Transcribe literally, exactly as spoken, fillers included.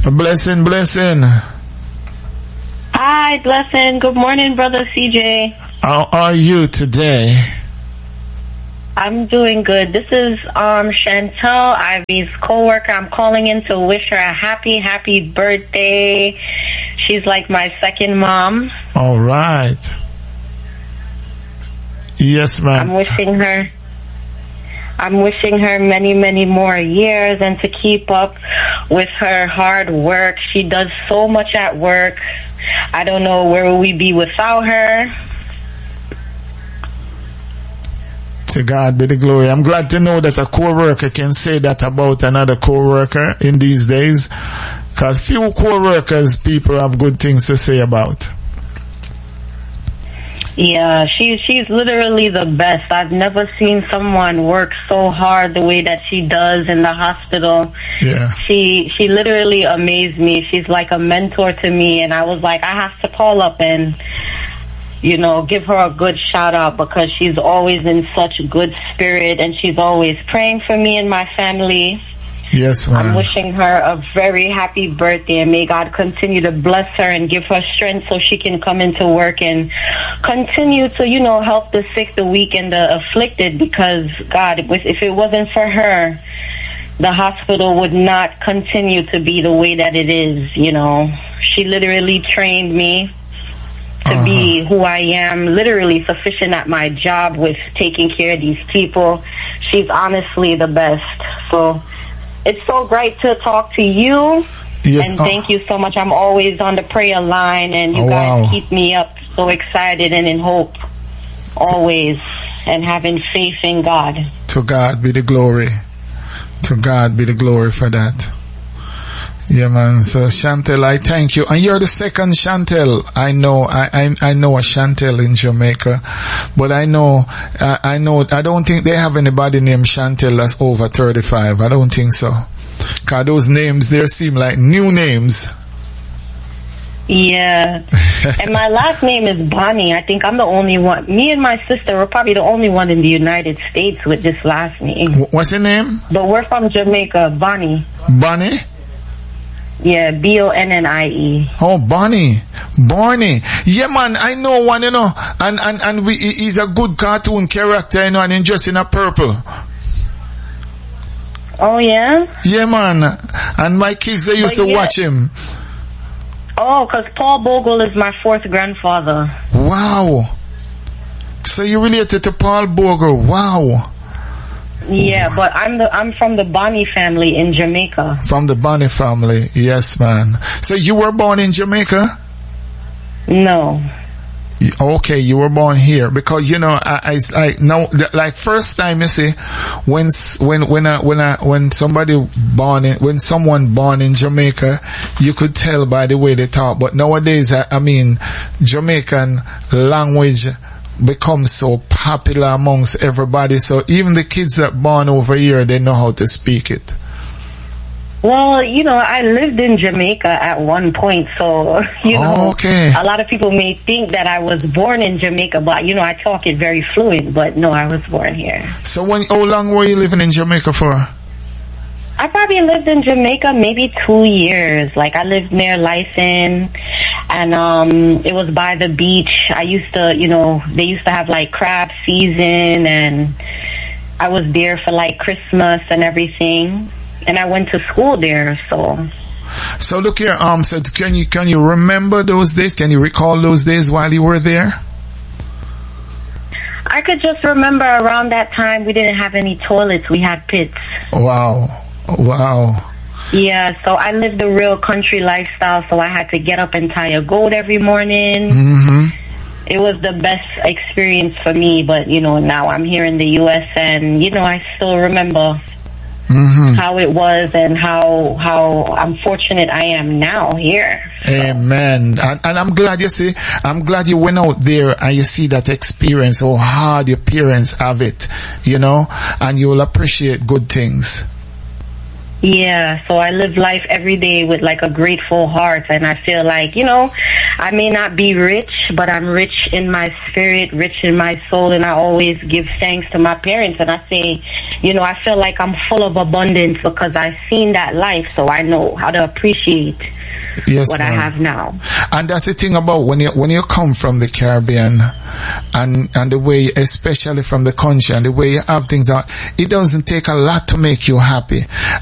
Blessing, blessing. Hi, blessing. Good morning, Brother C J. How are you today? I'm doing good. This is um Chantel, Ivy's co-worker. I'm calling in to wish her a happy, happy birthday. She's like my second mom. All right. Yes, ma'am. I'm wishing her I'm wishing her many, many more years and to keep up with her hard work. She does so much at work. I don't know where we'd be without her. To God be the glory. I'm glad to know that a co-worker can say that about another co-worker in these days, because few co-workers people have good things to say about. Yeah, she, she's literally the best. I've never seen someone work so hard the way that she does in the hospital. Yeah. She she literally amazed me. She's like a mentor to me, and I was like, I have to call up and, you know, give her a good shout out because she's always in such good spirit and she's always praying for me and my family. Yes, ma'am. I'm wishing her a very happy birthday and may God continue to bless her and give her strength so she can come into work and continue to, you know, help the sick, the weak, and the afflicted, because God, if it wasn't for her, the hospital would not continue to be the way that it is, you know. She literally trained me to uh-huh. be who I am, literally sufficient at my job with taking care of these people. She's honestly the best. So it's so great to talk to you. Yes. And thank you so much. I'm always on the prayer line, and you oh, guys wow. keep me up so excited and in hope always, and having faith in God. To God be the glory. To God be the glory for that. Yeah, man. So Chantel, I thank you. And you're the second Chantel. I know, I, I, I know a Chantel in Jamaica, but I know, I, I know, I don't think they have anybody named Chantel that's over thirty-five. I don't think so. Cause those names, they seem like new names. Yeah. And my last name is Bonnie. I think I'm the only one. Me and my sister are probably the only one in the United States with this last name. What's your name? But we're from Jamaica. Bonnie. Bonnie? Yeah, B O N N I E. Oh, Bonnie. Bonnie. Yeah, man, I know one, you know, and, and, and we, he's a good cartoon character, you know, and he's just in a purple. Oh, yeah? Yeah, man. And my kids, they used but to yeah. watch him. Oh, because Paul Bogle is my fourth grandfather. Wow. So you related to Paul Bogle. Wow. Yeah, but I'm the I'm from the Bonnie family in Jamaica. From the Bonnie family, yes, man. So you were born in Jamaica? No. Okay, you were born here because you know I, I like now like first time you see when when when I, when I, when somebody born in when someone born in Jamaica, you could tell by the way they talk. But nowadays, I, I mean, Jamaican language becomes so popular amongst everybody, so even the kids that born over here, they know how to speak it. Well, you know, I lived in Jamaica at one point, so, you know, okay. A lot of people may think that I was born in Jamaica, but, you know, I talk it very fluent, but no, I was born here. So when, how long were you living in Jamaica for? I probably lived in Jamaica maybe two years. Like, I lived near Lyson, and um, it was by the beach. I used to, you know, they used to have, like, crab season, and I was there for, like, Christmas and everything. And I went to school there, so. So look here, um, so can you, can you remember those days? Can you recall those days while you were there? I could just remember around that time we didn't have any toilets, we had pits. Wow. Wow. Yeah, so I lived a real country lifestyle, so I had to get up and tie a goat every morning. Mm-hmm. It was the best experience for me, but, you know, now I'm here in the U S and, you know, I still remember mm-hmm. how it was and how how I'm fortunate I am now here. So. Amen. And, and I'm glad you see, I'm glad you went out there and you see that experience, how hard your parents have it, you know, and you'll appreciate good things. Yeah, so I live life every day with like a grateful heart, and I feel like, you know, I may not be rich, but I'm rich in my spirit, rich in my soul, and I always give thanks to my parents, and I say, you know, I feel like I'm full of abundance because I've seen that life, so I know how to appreciate yes, what ma'am. I have now. And that's the thing about when you when you come from the Caribbean, and and the way, especially from the country, and the way you have things out, it doesn't take a lot to make you happy.